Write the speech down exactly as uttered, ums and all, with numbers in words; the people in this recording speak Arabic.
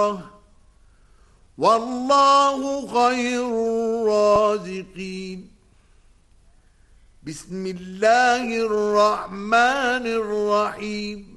الآخرة والله خير الرازقين. بسم الله الرحمن الرحيم.